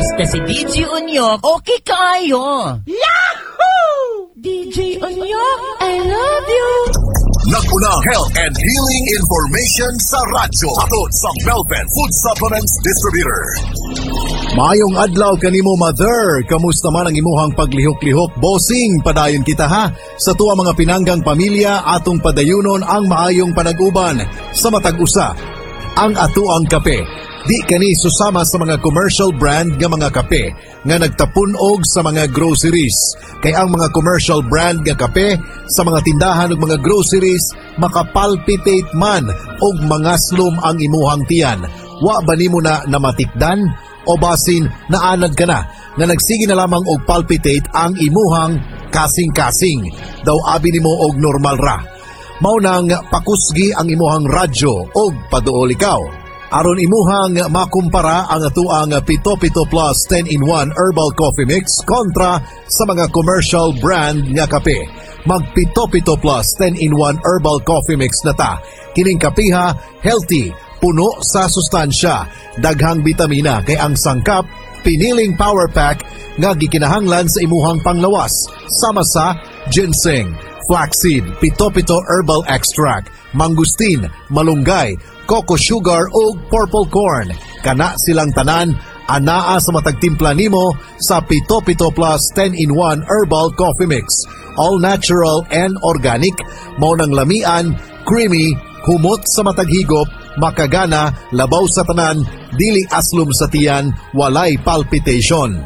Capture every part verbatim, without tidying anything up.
Basta si D J Unyok, okay kayo. Yahoo! D J Unyok, I love you. Nagpunang health and healing information sa radyo atod sa Melvin Food Supplements Distributor. Mayong adlaw kanimo mother, kamusta man ang imuhang paglihok-lihok? Bossing, padayon kita ha. Sa tuwa mga pinanggang pamilya, atong padayunon ang maayong panag-uban sa matag-usa. Ang atuang kape, di kani susama sa mga commercial brand nga mga kape nga nagtapunog sa mga groceries. Kay ang mga commercial brand nga kape sa mga tindahan ug mga groceries makapalpitate man og mangaslom ang imuhang tiyan. Wa ba nimo na namatikdan o basin naanad ka na nga nagsige na lamang og palpitate ang imuhang kasing-kasing. Daw abi nimo og normal ra. Mao nang pakusgi ang imuhang radyo og paduol ikaw. Aron imuhang makumpara ang atuang Pito Pito Plus ten in one Herbal Coffee Mix kontra sa mga commercial brand nga kape. Mag Pito Pito Plus ten in one Herbal Coffee Mix na ta. Kining kapiha, healthy, puno sa sustansya, daghang bitamina kay ang sangkap, piniling power pack nga gikinahanglan sa imuhang panglawas sama sa ginseng, flaxseed, Pito Pito Herbal Extract, mangustin, malunggay, cocoa sugar o purple corn. Kana silang tanan anaa sa matagtimpla nimo sa Pito Pito Plus ten in one Herbal Coffee Mix. All natural and organic, mao nang lamian, creamy, humot sa mataghigop, makagana, labaw sa tanan, dili aslom sa tiyan, walay palpitation.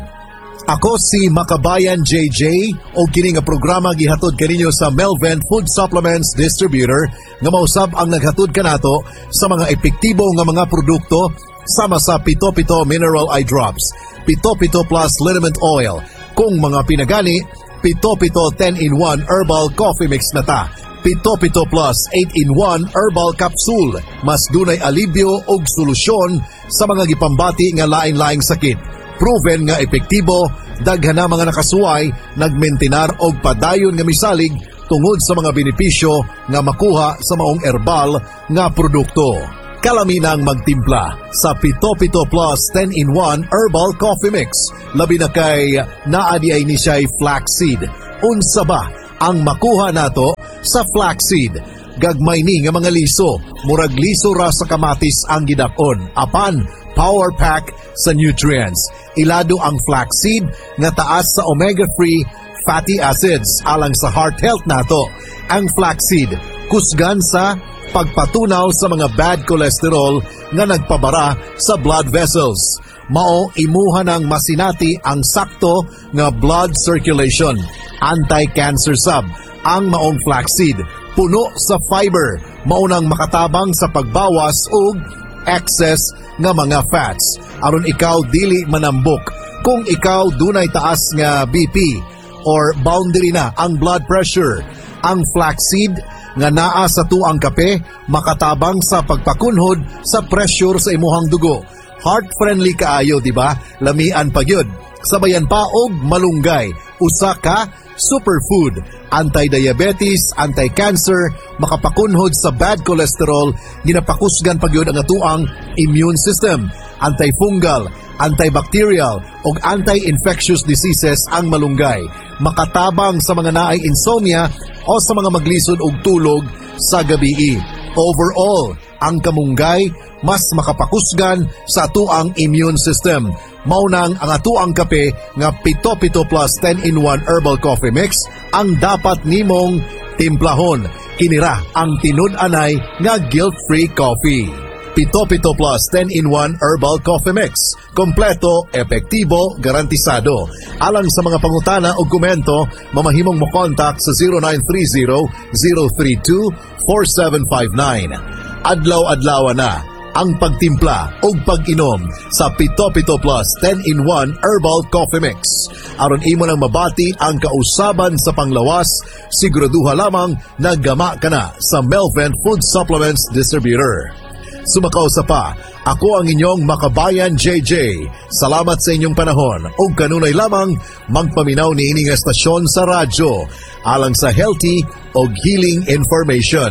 Ako si Makabayan J J o kini nga programa gihatod kaninyo sa Melvin Food Supplements Distributor nga mausab ang naghatod kanato sa mga epektibo nga mga produkto sama sa Pito Pito Mineral Eye Drops, Pito Pito Plus Liniment Oil, kung mga pinagani, Pito Pito ten in one Herbal Coffee Mix na ta, Pito Pito Plus eight in one Herbal Capsule, mas dunay alibyo og solusyon sa mga gipambati nga lain-laing sakit. Proven nga epektibo, daghan na mga nakasuway, nagmentenar og padayon nga misalig tungod sa mga benepisyo nga makuha sa maong herbal nga produkto. Kalaminang magtimpla sa Pito Pito Plus ten in one Herbal Coffee Mix. Labi na kay naadiay ni siya'y flaxseed. Unsa ba ang makuha nato sa flaxseed? Gagmay ni nga mga liso, murag liso ra sa kamatis ang gidakon. Apan, power pack sa nutrients. Ilado ang flaxseed nga taas sa omega three fatty acids alang sa heart health nato. Ang flaxseed kusgan sa pagpatunaw sa mga bad cholesterol nga nagpabara sa blood vessels. Mao imuha ng masinati ang sakto nga blood circulation. Anti-cancer sab ang maong flaxseed. Puno sa fiber, maunang makatabang sa pagbawas og excess nga mga fats. Aron ikaw dili manambok kung ikaw dunay taas nga B P or boundary na ang blood pressure. Ang flaxseed nga naa sa tuang kape makatabang sa pagpakunhod sa pressure sa imuhang dugo. Heart-friendly kaayo, di ba? Lamian pa gyud. Sabayan pa og malunggay. Usa ka superfood, anti-diabetes, anti-cancer, makapakunhod sa bad cholesterol, ginapakusgan pagyud ang atuang immune system, anti-fungal, antibacterial, ug anti-infectious diseases ang malunggay. Makatabang sa mga naay insomnia o sa mga maglisod og tulog sa gabii. Overall, ang kamunggay mas makapakusgan sa atuang immune system. Maunang ang atuang kape nga Pito Pito Plus ten in one Herbal Coffee Mix ang dapat nimong timplahon. Kinira ang tinud-anay nga guilt-free coffee. Pito Pito Plus ten in one Herbal Coffee Mix. Kompleto, epektibo, garantisado. Alang sa mga pangutana o komento, mamahimong mo contact sa zero nine three zero, zero three two, four seven five nine. Adlaw-adlaw na ang pagtimpla o pag-inom sa Pito Pito Plus ten in one Herbal Coffee Mix. Aron imo nang mabati ang kausaban sa panglawas, siguraduha lamang na gama ka na sa Melvin Food Supplements Distributor. Sumakaw sa pa, ako ang inyong Makabayan J J. Salamat sa inyong panahon o kanunay lamang magpaminaw ni ining estasyon sa radyo alang sa healthy o healing information.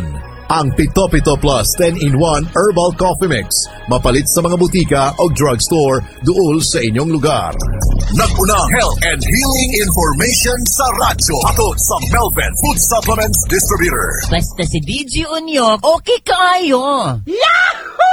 Ang Pito Pito Plus ten in one Herbal Coffee Mix. Mapalit sa mga butika o drugstore duol sa inyong lugar. Nag-unang health and healing information sa radyo. Hatod sa Melvin Food Supplements Distributor. Basta si D J Onyok, okay kayo.